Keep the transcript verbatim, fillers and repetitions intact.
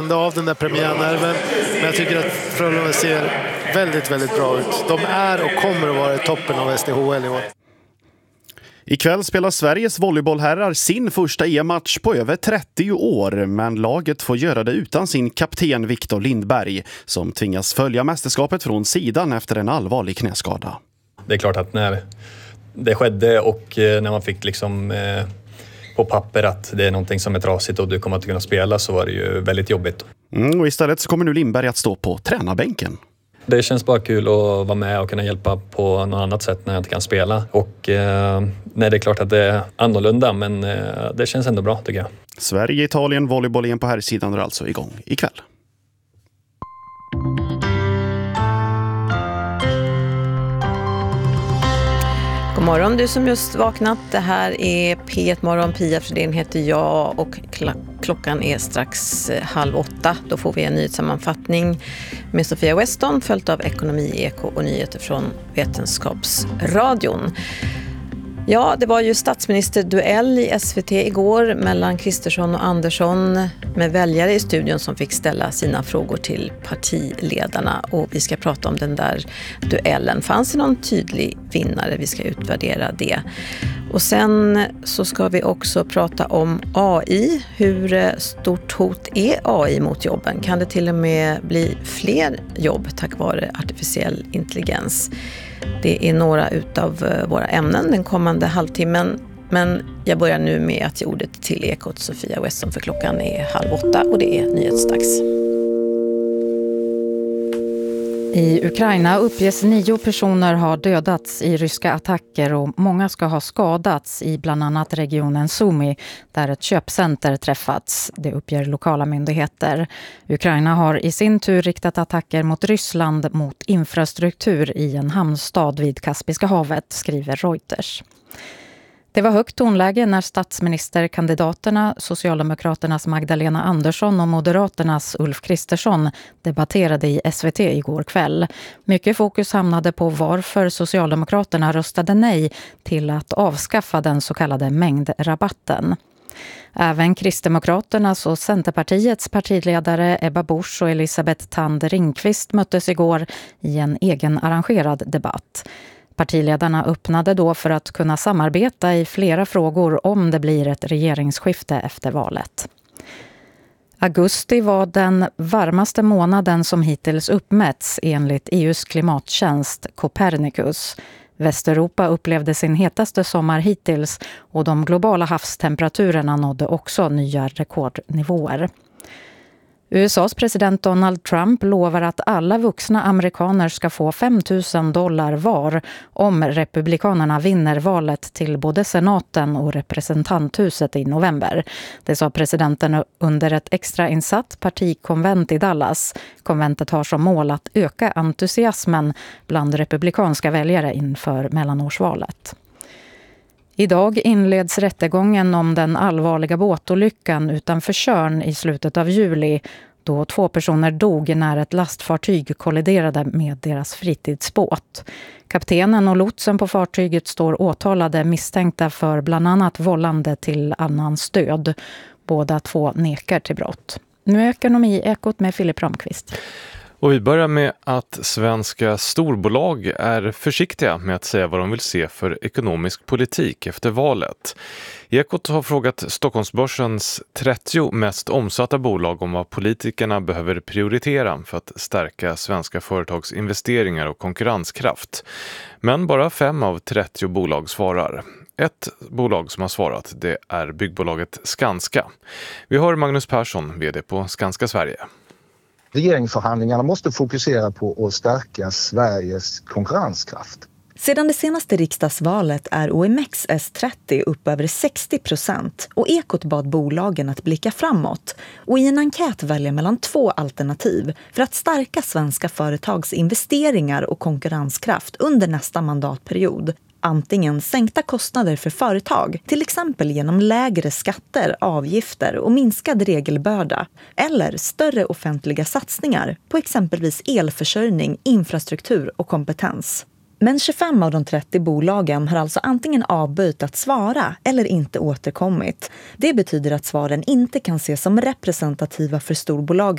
kände av den där premiärnerven. Men jag tycker att Frölunda ser väldigt, väldigt bra ut. De är och kommer att vara i toppen av S D H L i år. Ikväll spelar Sveriges volleybollherrar sin första E M-match på över trettio år, men laget får göra det utan sin kapten Viktor Lindberg, som tvingas följa mästerskapet från sidan efter en allvarlig knäskada. Det är klart att när det skedde och när man fick liksom eh, på papper att det är någonting som är trasigt och du kommer att kunna spela, så var det ju väldigt jobbigt. Mm, och istället så kommer nu Lindberg att stå på tränarbänken. Det känns bara kul att vara med och kunna hjälpa på något annat sätt när jag inte kan spela. Och eh, nej, det är klart att det är annorlunda, men eh, det känns ändå bra tycker jag. Sverige-Italien, volleyboll på här sidan är alltså igång ikväll. God morgon du som just vaknat. Det här är P ett morgon. Pia Fredén heter jag och klockan är strax halv åtta. Då får vi en nyhetssammanfattning med Sofia Weston följt av Ekonomi, Eko och nyheter från Vetenskapsradion. Ja, det var ju statsministerduell i S V T igår mellan Kristersson och Andersson med väljare i studion som fick ställa sina frågor till partiledarna. Och vi ska prata om den där duellen. Fanns det någon tydlig vinnare? Vi ska utvärdera det. Och sen så ska vi också prata om A I. Hur stort hot är A I mot jobben? Kan det till och med bli fler jobb tack vare artificiell intelligens? Det är några utav våra ämnen den kommande halvtimmen. Men jag börjar nu med att ge ordet till Ekot Sofia Weston för klockan är halv åtta och det är nyhetsdags. I Ukraina uppges nio personer ha dödats i ryska attacker och många ska ha skadats i bland annat regionen Sumy där ett köpcenter träffats. Det uppger lokala myndigheter. Ukraina har i sin tur riktat attacker mot Ryssland mot infrastruktur i en hamnstad vid Kaspiska havet, skriver Reuters. Det var högt tonläge när statsministerkandidaterna, Socialdemokraternas Magdalena Andersson och Moderaternas Ulf Kristersson debatterade i S V T igår kväll. Mycket fokus hamnade på varför Socialdemokraterna röstade nej till att avskaffa den så kallade mängdrabatten. Även Kristdemokraternas och Centerpartiets partiledare Ebba Busch och Elisabeth Thand Ringqvist möttes igår i en egen arrangerad debatt. Partiledarna öppnade då för att kunna samarbeta i flera frågor om det blir ett regeringsskifte efter valet. Augusti var den varmaste månaden som hittills uppmätts enligt E U:s klimattjänst Copernicus. Västeuropa upplevde sin hetaste sommar hittills och de globala havstemperaturerna nådde också nya rekordnivåer. U S A:s president Donald Trump lovar att alla vuxna amerikaner ska få fem tusen dollar var om republikanerna vinner valet till både senaten och representanthuset i november. Det sa presidenten under ett extrainsatt partikonvent i Dallas. Konventet har som mål att öka entusiasmen bland republikanska väljare inför mellanårsvalet. Idag inleds rättegången om den allvarliga båtolyckan utanför Tjörn i slutet av juli då två personer dog när ett lastfartyg kolliderade med deras fritidsbåt. Kaptenen och lotsen på fartyget står åtalade misstänkta för bland annat vållande till annans död. Båda två nekar till brott. Nu är Ekonomi-ekot med Filip Ramqvist. Och vi börjar med att svenska storbolag är försiktiga med att säga vad de vill se för ekonomisk politik efter valet. Ekot har frågat Stockholmsbörsens trettio mest omsatta bolag om vad politikerna behöver prioritera för att stärka svenska företags investeringar och konkurrenskraft. Men bara fem av trettio bolag svarar. Ett bolag som har svarat, det är byggbolaget Skanska. Vi har Magnus Persson, vd på Skanska Sverige. Regeringsförhandlingarna måste fokusera på att stärka Sveriges konkurrenskraft. Sedan det senaste riksdagsvalet är O M X S trettio upp över sextio procent och Ekot bad bolagen att blicka framåt och i en enkät välja mellan två alternativ för att stärka svenska företags investeringar och konkurrenskraft under nästa mandatperiod. Antingen sänkta kostnader för företag, till exempel genom lägre skatter, avgifter och minskad regelbörda, eller större offentliga satsningar på exempelvis elförsörjning, infrastruktur och kompetens. Men tjugofem av de trettio bolagen har alltså antingen avböjt att svara eller inte återkommit. Det betyder att svaren inte kan ses som representativa för storbolag